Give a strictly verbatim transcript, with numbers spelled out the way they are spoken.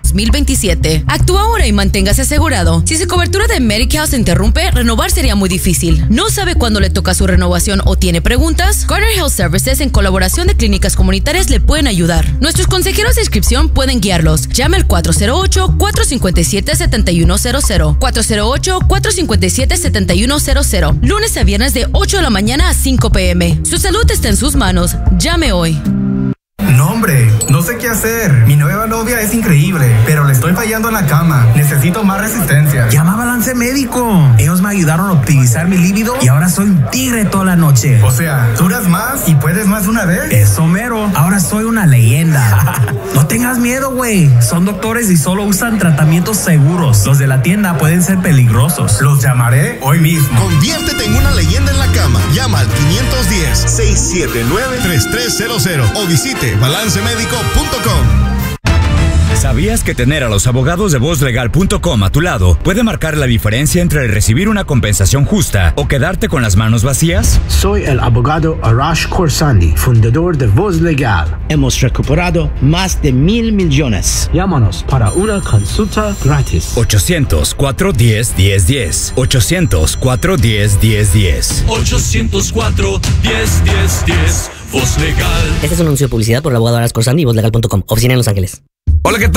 dos mil veintisiete. Actúa ahora y manténgase asegurado. Si su cobertura de Medi-Cal se interrumpe, renovar sería muy difícil. ¿No sabe cuándo le toca su renovación o tiene preguntas? Garner Health Services, en colaboración de clínicas comunitarias, le pueden ayudar. Nuestros consejeros de inscripción pueden guiarlos. Llame al cuatro cero ocho, cuatro cinco siete, siete uno cero cero. cuatro cero ocho, cuatro cinco siete, siete uno cero cero. Lunes a viernes de ocho de la mañana a cinco p m Su salud está en sus manos. Llame hoy. No, hombre, no sé qué hacer. Mi nueva novia es increíble, pero le estoy fallando en la cama. Necesito más resistencia. Llama a Balance Médico. Ellos me ayudaron a optimizar mi líbido y ahora soy un tigre toda la noche. O sea, duras más y puedes más de una vez. Eso mero. Ahora soy una leyenda. No tengas miedo, güey. Son doctores y solo usan tratamientos seguros. Los de la tienda pueden ser peligrosos. Los llamaré hoy mismo. Conviértete en una leyenda en la cama. Llama al cinco uno cero, seis siete nueve, tres tres cero cero o visite balance médico punto com. ¿Sabías que tener a los abogados de voz legal punto com a tu lado puede marcar la diferencia entre recibir una compensación justa o quedarte con las manos vacías? Soy el abogado Arash Khorsandi, fundador de Voz Legal. Hemos recuperado más de mil millones. Llámanos para una consulta gratis. ochocientos, cuatro uno cero, uno cero uno cero. ochocientos, cuatro uno cero, uno cero uno cero. ochocientos cuatro, diez, diez, diez. Voz Legal. Este es un anuncio de publicidad por el abogado Arash Khorsandi y voz legal punto com. Oficina en Los Ángeles. Hola, ¿qué tal?